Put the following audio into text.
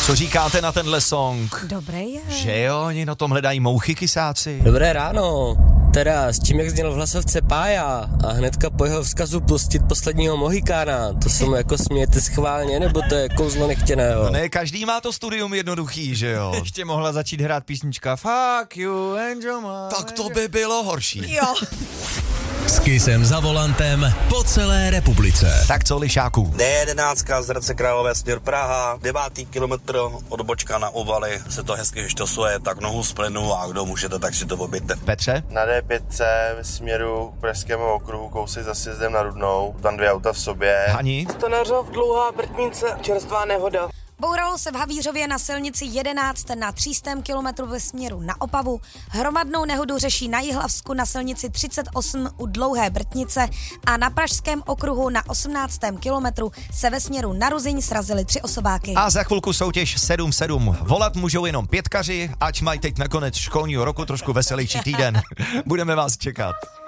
Co říkáte na tenhle song? Dobrý je. Že jo, oni na tom hledají mouchy kysáci. Dobré ráno. Teda, s tím, jak zněl v hlasovce Pája a hnedka po jeho vzkazu pustit posledního Mohikána, to se mu jako smějete schválně, nebo to je kouzlo nechtěného? No ne, každý má to studium jednoduchý, že jo? Ještě mohla začít hrát písnička Fuck you, Angel Man. Tak to by bylo horší. Jo. S Kissem za volantem po celé republice. Tak co, lišáku? D11 z Hradce Králové směr Praha, 9. kilometr od Bočka na Ovaly, se to hezky štosuje, tak nohu z plynu a kdo můžete, tak si to oběte. Petře? Na D5 v směru k Pražskému okruhu, kousek za sjezdem na Rudnou, tam 2 auta v sobě. Hani? Stanařov, Dlouhá Brtnice, čerstvá nehoda. Bouralo se v Havířově na silnici 11 na 300 kilometru ve směru na Opavu. Hromadnou nehodu řeší na Jihlavsku na silnici 38 u Dlouhé Brtnice a na Pražském okruhu na 18. kilometru se ve směru na Ruzyň srazily 3 osobáky. A za chvilku soutěž 7-7. Volat můžou jenom pětkaři, ať mají teď nakonec školního roku trošku veselější týden. Budeme vás čekat.